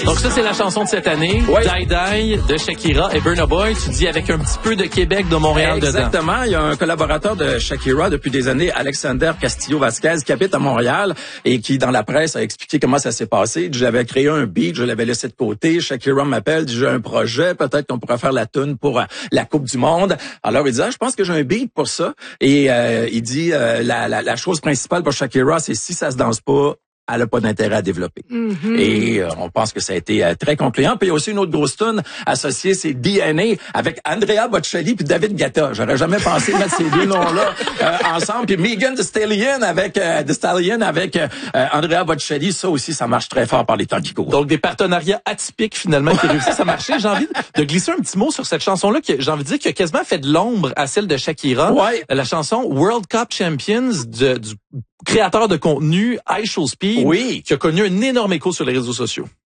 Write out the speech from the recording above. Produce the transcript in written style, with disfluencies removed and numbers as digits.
Donc ça, c'est la chanson de cette année. Oui. Die Die de Shakira et Burna Boy. Tu dis avec un petit peu de Québec, de Montréal dedans. Exactement. Il y a un collaborateur de Shakira depuis des années, Alexander Castillo-Vasquez, qui habite à Montréal et qui, dans la presse, a expliqué comment ça s'est passé. J'avais créé un beat, je l'avais laissé de côté. Shakira m'appelle, dit j'ai un projet, peut-être qu'on pourrait faire la tune pour la Coupe du Monde. Alors il dit je pense que j'ai un beat pour ça. Et il dit la chose principale pour Shakira, c'est si ça se danse pas, elle a pas d'intérêt à développer. Mm-hmm. Et on pense que ça a été très concluant. Puis il y a aussi une autre grosse tune associée, c'est DNA avec Andrea Bocelli puis David Guetta. J'aurais jamais pensé mettre ces deux noms-là ensemble. Puis Megan Thee Stallion avec Andrea Bocelli, ça aussi, ça marche très fort par les temps qui courent. Donc des partenariats atypiques finalement qui réussissent à marcher. J'ai envie de glisser un petit mot sur cette chanson-là que j'ai envie de dire qui a quasiment fait de l'ombre à celle de Shakira. Ouais. La chanson World Cup Champions du créateur de contenu iShowSpeed, oui, qui a connu un énorme écho sur les réseaux sociaux.